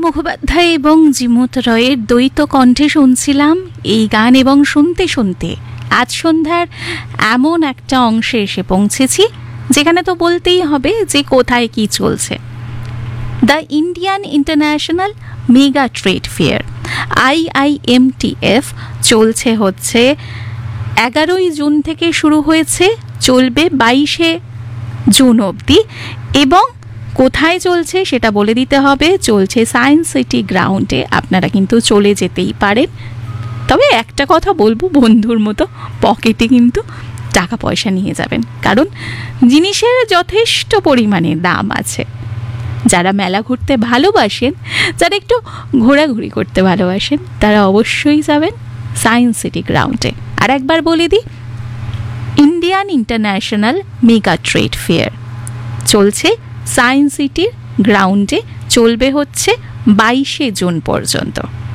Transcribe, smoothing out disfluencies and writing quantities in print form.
মুখোপাধ্যায় এবং জিমুত রয়ের দ্বৈত কণ্ঠে শুনছিলাম এই গান, এবং শুনতে শুনতে আজ সন্ধ্যার এমন একটা অংশে এসে পৌঁছেছি যেখানে তো বলতেই হবে যে কোথায় কি চলছে। The Indian international mega trade fair IIMTF চলছে হচ্ছে 11ই জুন থেকে শুরু হয়েছে, চলবে 22শে জুন অবধি। এবং কোথায় চলছে সেটা বলে দিতে হবে, চলছে সায়েন্স সিটি গ্রাউন্ডে। আপনারা কিন্তু চলে যেতেই পারেন, তবে একটা কথা বলবো, বন্ধুর মতো পকেটে কিন্তু টাকা পয়সা নিয়ে যাবেন, কারণ জিনিসের যথেষ্ট পরিমাণে দাম আছে। যারা মেলা ঘুরতে ভালোবাসেন, যারা একটু ঘোরাঘুরি করতে ভালোবাসেন, তারা অবশ্যই যাবেন সায়েন্স সিটি গ্রাউন্ডে। আর একবার বলে দিই, Indian international mega trade fair চলছে সায়েন্স সিটির গ্রাউন্ডে, চলবে হচ্ছে 22শে জুন পর্যন্ত।